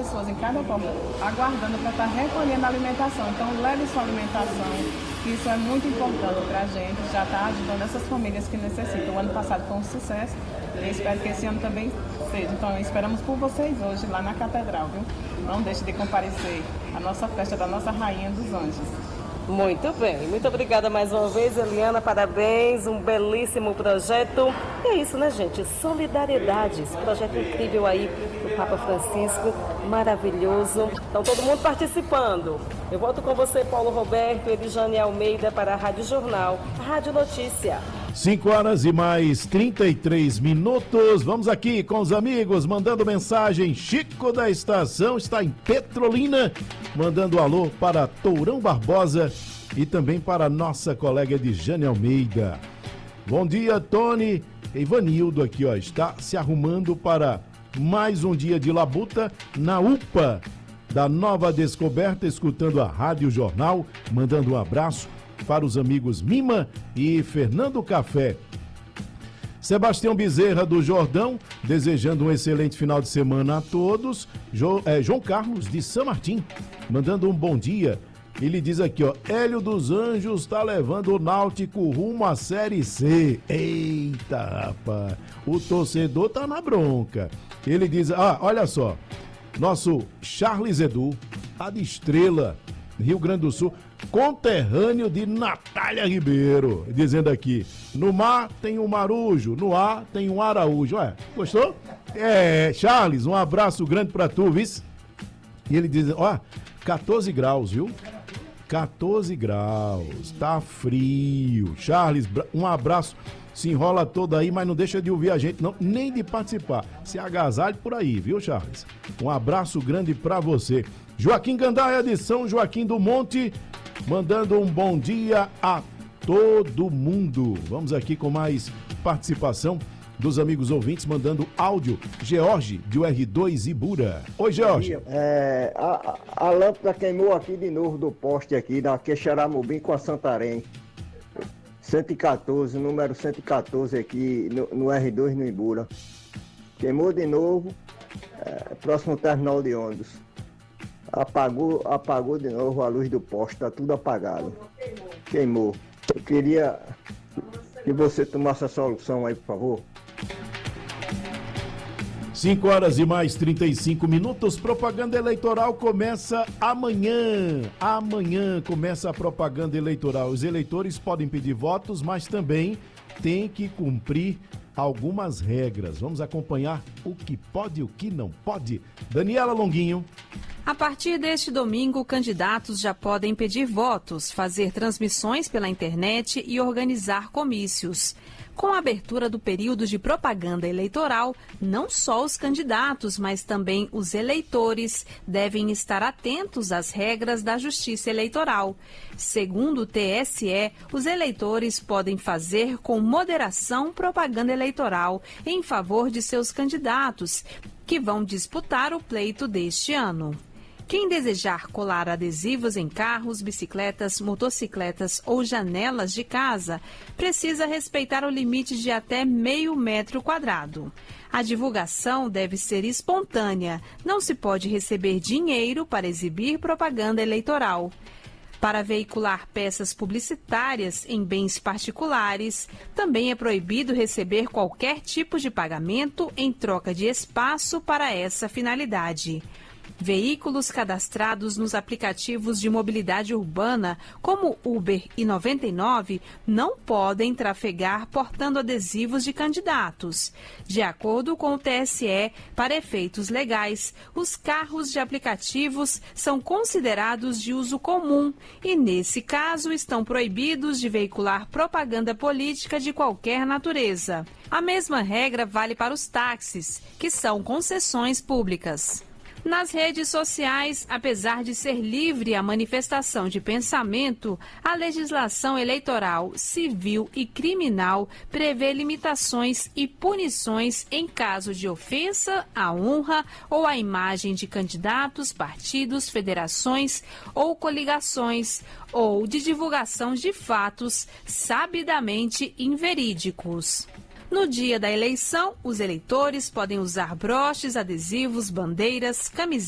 pessoas em cada porta aguardando para estar recolhendo a alimentação. Então, leve sua alimentação, que isso é muito importante para a gente, já está ajudando essas famílias que necessitam. O ano passado foi um sucesso, eu espero que esse ano também seja. Então, esperamos por vocês hoje lá na Catedral, viu? Não deixe de comparecer à nossa festa da nossa Rainha dos Anjos. Muito bem, muito obrigada mais uma vez, Eliana, parabéns, um belíssimo projeto. E é isso, né, gente? Solidariedade, esse projeto incrível aí do Papa Francisco, maravilhoso. Então, todo mundo participando. Eu volto com você, Paulo Roberto, Elijane Almeida, para a Rádio Jornal, a Rádio Notícia. 5 horas e mais 33 minutos. Vamos aqui com os amigos, mandando mensagem. Chico da Estação está em Petrolina, mandando alô para Tourão Barbosa e também para a nossa colega Elijane Almeida. Bom dia, Tony. Ivanildo aqui, ó, está se arrumando para mais um dia de labuta na UPA da Nova Descoberta, escutando a Rádio Jornal, mandando um abraço para os amigos Mima e Fernando Café. Sebastião Bezerra do Jordão, desejando um excelente final de semana a todos. João Carlos de São Martim, mandando um bom dia. Ele diz aqui, ó, Hélio dos Anjos está levando o Náutico rumo à Série C. Eita, rapaz, o torcedor tá na bronca. Ele diz, olha só, nosso Charles Edu, a de Estrela, Rio Grande do Sul, conterrâneo de Natália Ribeiro, dizendo aqui, no mar tem um marujo, no ar tem um araújo. Ué, gostou? Charles, um abraço grande pra tu, viu? E ele diz, 14 graus, viu? 14 graus, tá frio. Charles, um abraço, se enrola todo aí, mas não deixa de ouvir a gente, não, nem de participar. Se agasalhe por aí, viu, Charles? Um abraço grande pra você. Joaquim Gandaia de São Joaquim do Monte, mandando um bom dia a todo mundo. Vamos aqui com mais participação dos amigos ouvintes, mandando áudio. George, de R2 Ibura. Oi, George. A lâmpada queimou aqui de novo do poste aqui, da Queixaramubim com a Santarém. 114, número 114 aqui no R2 no Ibura. Queimou de novo, próximo terminal de ônibus. Apagou de novo a luz do poste, tá tudo apagado. Queimou. Eu queria que você tomasse a solução aí, por favor. 5 horas e mais 35 minutos. Propaganda eleitoral começa amanhã. Amanhã começa a propaganda eleitoral. Os eleitores podem pedir votos, mas também tem que cumprir algumas regras. Vamos acompanhar o que pode e o que não pode. Daniela Longuinho. A partir deste domingo, candidatos já podem pedir votos, fazer transmissões pela internet e organizar comícios. Com a abertura do período de propaganda eleitoral, não só os candidatos, mas também os eleitores devem estar atentos às regras da Justiça Eleitoral. Segundo o TSE, os eleitores podem fazer com moderação propaganda eleitoral em favor de seus candidatos, que vão disputar o pleito deste ano. Quem desejar colar adesivos em carros, bicicletas, motocicletas ou janelas de casa precisa respeitar o limite de até meio metro quadrado. A divulgação deve ser espontânea, não se pode receber dinheiro para exibir propaganda eleitoral. Para veicular peças publicitárias em bens particulares, também é proibido receber qualquer tipo de pagamento em troca de espaço para essa finalidade. Veículos cadastrados nos aplicativos de mobilidade urbana, como Uber e 99, não podem trafegar portando adesivos de candidatos. De acordo com o TSE, para efeitos legais, os carros de aplicativos são considerados de uso comum e, nesse caso, estão proibidos de veicular propaganda política de qualquer natureza. A mesma regra vale para os táxis, que são concessões públicas. Nas redes sociais, apesar de ser livre a manifestação de pensamento, a legislação eleitoral, civil e criminal prevê limitações e punições em caso de ofensa à honra ou à imagem de candidatos, partidos, federações ou coligações, ou de divulgação de fatos sabidamente inverídicos. No dia da eleição, os eleitores podem usar broches, adesivos, bandeiras, camisetas,